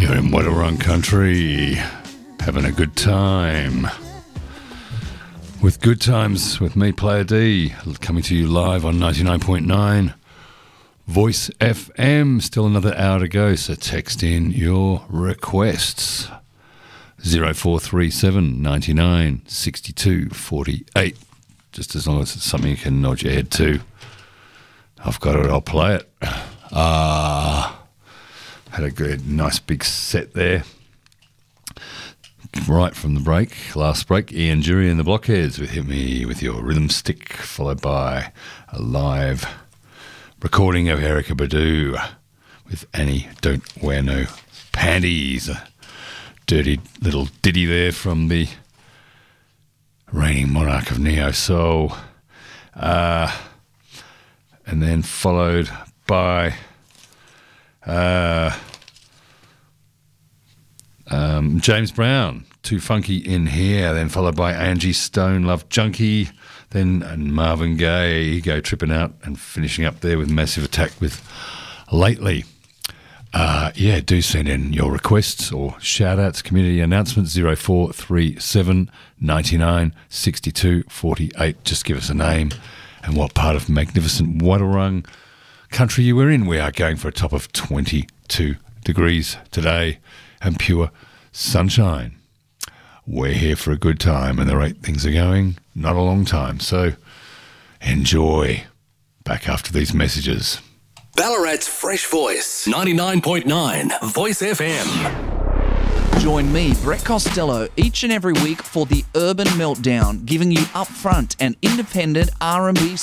You're in Wadawurrung country, having a good time. With Good Times with me, Player D, coming to you live on 99.9 Voice FM. Still another hour to go, so text in your requests. 0437 99 62 48. Just as long as it's something you can nod your head to. I've got it, I'll play it. Had a good, nice big set there. Right from the break, last break, Ian Jury and the Blockheads with me with your rhythm stick, followed by a live recording of Erykah Badu with Annie Don't Wear No Panties. A dirty little ditty there from the reigning monarch of Neo Soul. And then followed by James Brown, Too Funky in Here, then followed by Angie Stone, Love Junkie, then Marvin Gaye, Ego Tripping Out, and finishing up there with Massive Attack with Lately. Do send in your requests or shout-outs, community announcements, 0437 99 62 48. Just give us a name and what part of magnificent Wadawurrung country you were in. We are going for a top of 22 degrees today and pure sunshine. We're here for a good time, and the rate things are going, not a long time. So enjoy. Back after these messages. Ballarat's Fresh Voice, 99.9 Voice FM. Join me, Brett Costello, each and every week for the Urban Meltdown, giving you upfront and independent R&B